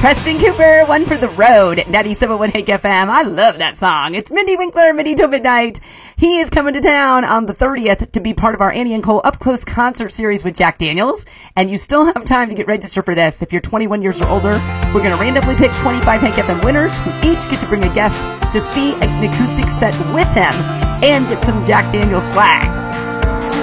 Preston Cooper, One for the Road, 97.1 Hank FM. I love that song. It's Mindy Winkler, Mindy Till Midnight. He is coming to town on the 30th to be part of our Annie and Cole Up Close concert series with Jack Daniels. And you still have time to get registered for this. If you're 21 years or older, we're going to randomly pick 25 Hank FM winners who each get to bring a guest to see an acoustic set with him and get some Jack Daniels swag.